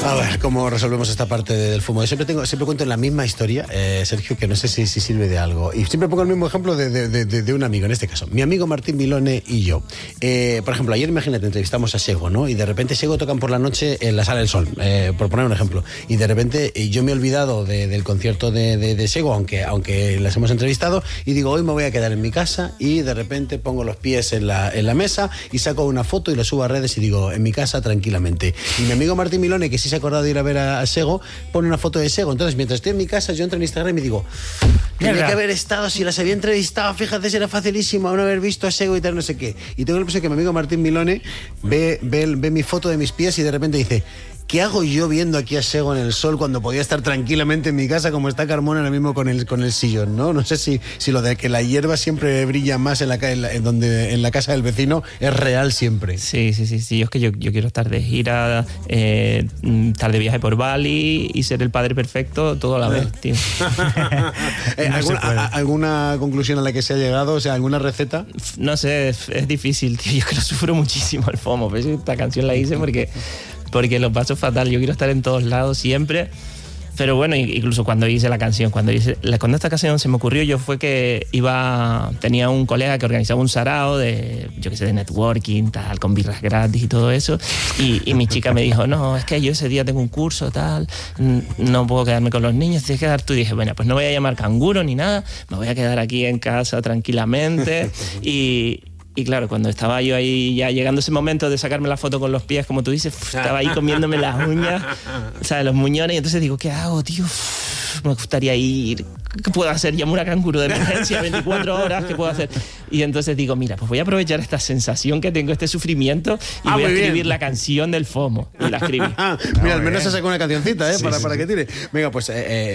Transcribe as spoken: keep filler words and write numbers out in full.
A ver, ¿cómo resolvemos esta parte del fumo? Yo siempre, tengo, siempre cuento en la misma historia, eh, Sergio, que no sé si, si sirve de algo. Y siempre pongo el mismo ejemplo de, de, de, de un amigo, en este caso. Mi amigo Martín Milone y yo. Eh, por ejemplo, ayer, imagínate, entrevistamos a Sego, ¿no? Y de repente Sego tocan por la noche en la Sala del Sol, eh, por poner un ejemplo. Y de repente eh, yo me he olvidado de, del concierto de, de, de Sego, aunque, aunque las hemos entrevistado, y digo, hoy me voy a quedar en mi casa, y de repente pongo los pies en la, en la mesa y saco una foto y la subo a redes y digo, en mi casa tranquilamente. Y mi amigo Martín Milone, que sí se ha acordado de ir a ver a, a Sego, pone una foto de Sego. Entonces, mientras estoy en mi casa, yo entro en Instagram y digo, tenía que haber estado, si las había entrevistado, fíjate, si era facilísimo no haber visto a Sego y tal, no sé qué. Y tengo el impresión que mi amigo Martín Milone ve, ve, ve mi foto de mis pies y de repente dice, ¿qué hago yo viendo aquí a Sego en el sol cuando podía estar tranquilamente en mi casa como está Carmona ahora mismo con el, con el sillón, ¿no? No sé si, si lo de que la hierba siempre brilla más en la, en, la, en, donde, en la casa del vecino es real siempre. Sí, sí, sí, sí. Yo es que yo, yo quiero estar de gira, eh, estar de viaje por Bali y ser el padre perfecto todo a la vez, tío. eh, no ¿alguna, a, ¿Alguna conclusión a la que se ha llegado? O sea, ¿alguna receta? No sé, es, es difícil, tío. Yo es que lo sufro muchísimo el FOMO. Pero esta canción la hice porque... porque lo paso fatal, yo quiero estar en todos lados siempre, pero bueno, incluso cuando hice la canción, cuando, hice, cuando esta canción se me ocurrió, yo fue que iba, tenía un colega que organizaba un sarao de, yo qué sé, de networking, tal, con birras gratis y todo eso, y, y mi chica me dijo, no, es que yo ese día tengo un curso, tal, no puedo quedarme con los niños, tienes que quedar tú, y dije, bueno, pues no voy a llamar canguro ni nada, me voy a quedar aquí en casa tranquilamente, y... Y claro, cuando estaba yo ahí ya llegando ese momento de sacarme la foto con los pies, como tú dices, estaba ahí comiéndome las uñas, o sea, los muñones, y entonces digo, ¿qué hago, tío? Me gustaría ir, ¿qué puedo hacer? Llamo una canguro de emergencia, veinticuatro horas, ¿qué puedo hacer? Y entonces digo, mira, pues voy a aprovechar esta sensación que tengo, este sufrimiento, y ah, voy a escribir bien. La canción del FOMO. Y la escribí. Mira, al menos se sacó una cancioncita, ¿eh? Sí, para, sí, para sí. que tire. Venga, pues eh,